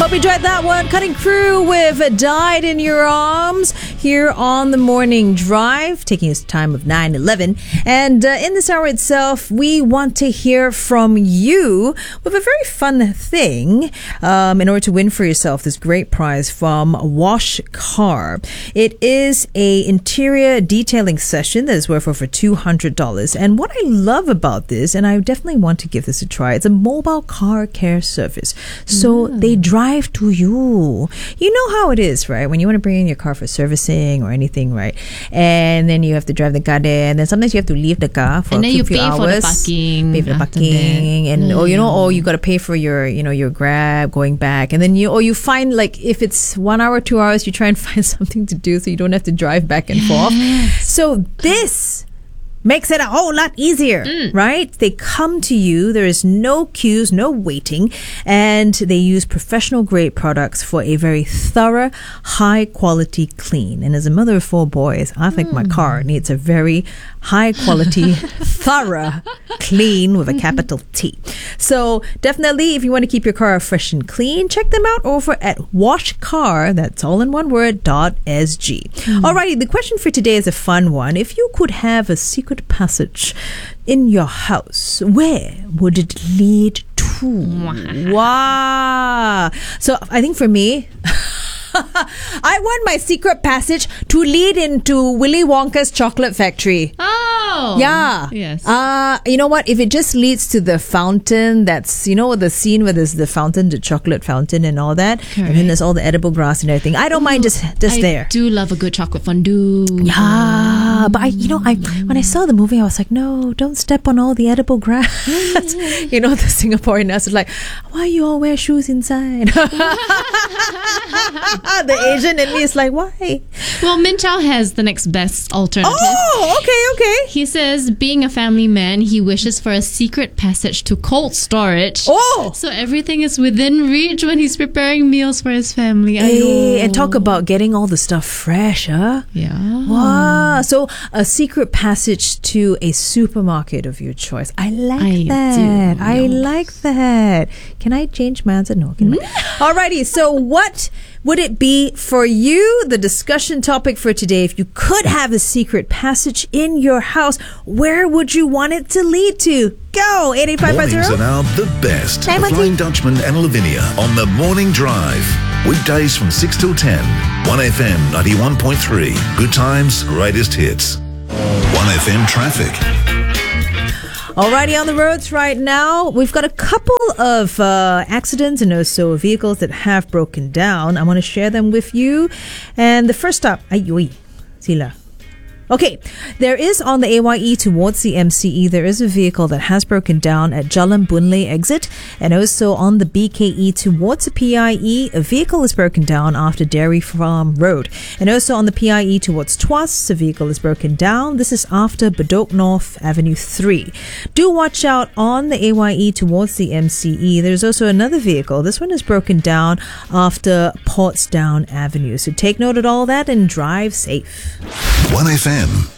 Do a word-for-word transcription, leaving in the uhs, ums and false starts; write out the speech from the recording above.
Hope you enjoyed that one. Cutting Crew with Died in Your Arms here on the Morning Drive, taking us time of nine eleven. And uh, in this hour itself, we want to hear from you with a very fun thing um, in order to win for yourself this great prize from Wash Car. It is a interior detailing session that is worth over two hundred dollars. And what I love about this, and I definitely want to give this a try, it's a mobile car care service. So mm. they drive to you. You know how it is, right? When you want to bring in your car for servicing or anything, right? And then you have to drive the car there, and then sometimes you have to leave the car for and a then few, you few pay hours. for the parking, pay for the parking, and mm. or you know, or you got to pay for your, you know, your Grab going back, and then you, or you find like if it's one hour, two hours, you try and find something to do so you don't have to drive back and forth. So this makes it a whole lot easier, mm. right? They come to you. There is no queues, no waiting, and they use professional grade products for a very thorough, high quality clean. And as a mother of four boys, I think mm. my car needs a very high quality, thorough clean with a capital T. So definitely, if you want to keep your car fresh and clean, check them out over at washcar, that's all in one word, dot S G. Mm. Alrighty, the question for today is a fun one. If you could have a secret passage in your house, where would it lead to? Wow. So I think for me, I want my secret passage to lead into Willy Wonka's chocolate factory. Oh. Yeah. Yes. Uh, you know what? If it just leads to the fountain, that's, you know, the scene where there's the fountain, the chocolate fountain and all that. Correct. And then there's all the edible grass and everything. I don't Ooh, mind just, just I there. I do love a good chocolate fondue. Yeah. But I, you know, I when I saw the movie, I was like, no, don't step on all the edible grass. You know, the Singaporean us is like, why you all wear shoes inside? The Asian in me is like, why? Well, Min Chow has the next best alternative. Oh, okay, okay. He says, being a family man, he wishes for a secret passage to cold storage. Oh! So everything is within reach when he's preparing meals for his family. Hey, and talk about getting all the stuff fresh, huh? Yeah. Wow. So a secret passage to a supermarket of your choice. I like I that. do. I like that. Can I change my answer? No. Can I? Alrighty. So what would it be for you? The discussion topic for today, if you could have a secret passage in your house, where would you want it to lead to? Go! eight eight five five zero. Mornings are now the best. The Flying Dutchman and Lavinia on the Morning Drive. Weekdays from six till ten. one F M ninety-one point three. Good times, greatest hits. one F M traffic. Alrighty, on the roads right now, we've got a couple of uh, accidents and also vehicles that have broken down. I want to share them with you. And the first up, ayoi, sila. Okay, there is on the A Y E towards the M C E, there is a vehicle that has broken down at Jalan Boon-Lay exit, and also on the B K E towards the P I E, a vehicle is broken down after Dairy Farm Road. And also on the P I E towards Tuas, a vehicle is broken down. This is after Bedok North Avenue three. Do watch out on the A Y E towards the M C E. There's also another vehicle. This one is broken down after Portsdown Avenue. So take note of all that and drive safe. one F M.